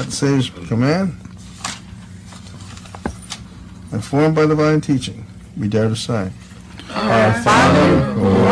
At the Savior's command, informed by divine teaching, we dare to say, Our Father, who